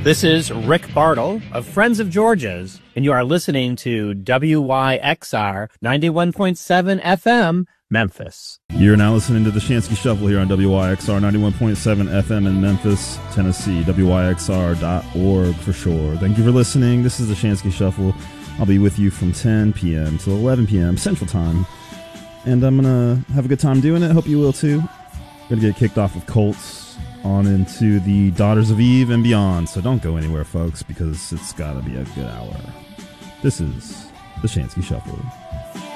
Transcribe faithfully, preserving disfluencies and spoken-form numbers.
This is Rick Bartle of Friends of Georgia's, and you are listening to W Y X R ninety-one point seven F M, Memphis. You're now listening to the Shansky Shuffle here on W Y X R ninety-one point seven F M in Memphis, Tennessee, W Y X R dot org for sure. Thank you for listening. This is the Shansky Shuffle. I'll be with you from ten p.m. to eleven p.m. Central Time, and I'm going to have a good time doing it. Hope you will too. Going to get kicked off with Colts on into the Daughters of Eve and beyond. So don't go anywhere, folks, because it's got to be a good hour. This is the Shansky Shuffle.